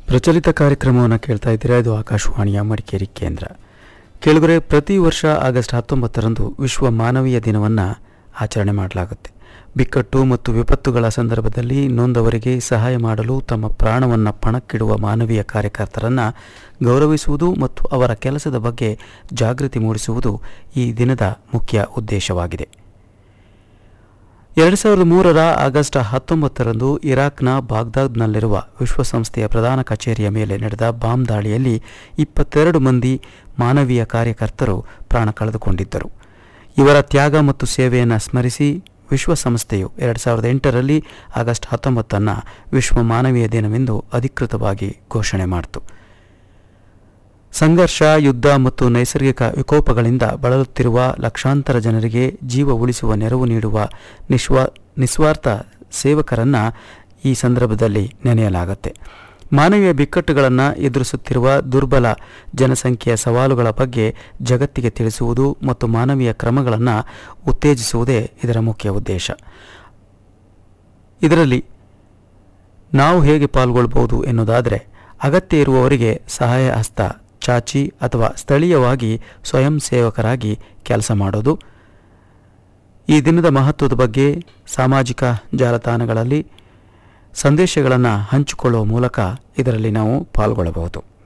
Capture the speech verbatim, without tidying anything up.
ಪ್ರಚಲಿತ ಕಾರ್ಯಕ್ರಮವನ್ನು ಕೇಳ್ತಾ ಇದ್ದೀರಾ. ಇದು ಆಕಾಶವಾಣಿಯ ಮಡಿಕೇರಿ ಕೇಂದ್ರ. ಕೇಳುಗರೆ, ಪ್ರತಿ ವರ್ಷ ಆಗಸ್ಟ್ ಹತ್ತೊಂಬತ್ತರಂದು ವಿಶ್ವ ಮಾನವೀಯ ದಿನವನ್ನು ಆಚರಣೆ ಮಾಡಲಾಗುತ್ತೆ. ಬಿಕ್ಕಟ್ಟು ಮತ್ತು ವಿಪತ್ತುಗಳ ಸಂದರ್ಭದಲ್ಲಿ ನೊಂದವರಿಗೆ ಸಹಾಯ ಮಾಡಲು ತಮ್ಮ ಪ್ರಾಣವನ್ನು ಪಣಕ್ಕಿಡುವ ಮಾನವೀಯ ಕಾರ್ಯಕರ್ತರನ್ನು ಗೌರವಿಸುವುದು ಮತ್ತು ಅವರ ಕೆಲಸದ ಬಗ್ಗೆ ಜಾಗೃತಿ ಮೂಡಿಸುವುದು ಈ ದಿನದ ಮುಖ್ಯ ಉದ್ದೇಶವಾಗಿದೆ. ಎರಡು ಸಾವಿರದ ಮೂರರ ಆಗಸ್ಟ್ ಹತ್ತೊಂಬತ್ತರಂದು ಇರಾಕ್ನ ಬಾಗ್ದಾದ್ನಲ್ಲಿರುವ ವಿಶ್ವಸಂಸ್ಥೆಯ ಪ್ರಧಾನ ಕಚೇರಿಯ ಮೇಲೆ ನಡೆದ ಬಾಂಬ್ ದಾಳಿಯಲ್ಲಿ ಇಪ್ಪತ್ತೆರಡು ಮಂದಿ ಮಾನವೀಯ ಕಾರ್ಯಕರ್ತರು ಪ್ರಾಣ ಕಳೆದುಕೊಂಡಿದ್ದರು. ಇವರ ತ್ಯಾಗ ಮತ್ತು ಸೇವೆಯನ್ನು ಸ್ಮರಿಸಿ ವಿಶ್ವಸಂಸ್ಥೆಯು ಎರಡು ಸಾವಿರದ ಎಂಟರಲ್ಲಿ ಆಗಸ್ಟ್ ಹತ್ತೊಂಬತ್ತನ್ನು ವಿಶ್ವ ಮಾನವೀಯ ದಿನವೆಂದು ಅಧಿಕೃತವಾಗಿ ಘೋಷಣೆ ಮಾಡಿತು. ಸಂಘರ್ಷ, ಯುದ್ಧ ಮತ್ತು ನೈಸರ್ಗಿಕ ವಿಕೋಪಗಳಿಂದ ಬಳಲುತ್ತಿರುವ ಲಕ್ಷಾಂತರ ಜನರಿಗೆ ಜೀವ ಉಳಿಸುವ ನೆರವು ನೀಡುವ ನಿಸ್ವಾ ನಿಸ್ವಾರ್ಥ ಸೇವಕರನ್ನು ಈ ಸಂದರ್ಭದಲ್ಲಿ ನೆನೆಯಲಾಗುತ್ತೆ. ಮಾನವೀಯ ಬಿಕ್ಕಟ್ಟುಗಳನ್ನು ಎದುರಿಸುತ್ತಿರುವ ದುರ್ಬಲ ಜನಸಂಖ್ಯೆಯ ಸವಾಲುಗಳ ಬಗ್ಗೆ ಜಗತ್ತಿಗೆ ತಿಳಿಸುವುದು ಮತ್ತು ಮಾನವೀಯ ಕ್ರಮಗಳನ್ನು ಉತ್ತೇಜಿಸುವುದೇ ಇದರ ಮುಖ್ಯ ಉದ್ದೇಶ. ಇದರಲ್ಲಿ ನಾವು ಹೇಗೆ ಪಾಲ್ಗೊಳ್ಬೋದು ಎನ್ನುವುದಾದರೆ, ಅಗತ್ಯ ಇರುವವರಿಗೆ ಸಹಾಯ ಹಸ್ತ ಚಾಚಿ ಅಥವಾ ಸ್ಥಳೀಯವಾಗಿ ಸ್ವಯಂ ಸೇವಕರಾಗಿ ಕೆಲಸ ಮಾಡೋದು. ಈ ದಿನದ ಮಹತ್ವದ ಬಗ್ಗೆ ಸಾಮಾಜಿಕ ಜಾಲತಾಣಗಳಲ್ಲಿ ಸಂದೇಶಗಳನ್ನು ಹಂಚಿಕೊಳ್ಳುವ ಮೂಲಕ ಇದರಲ್ಲಿ ನಾವು ಪಾಲ್ಗೊಳ್ಳಬಹುದು.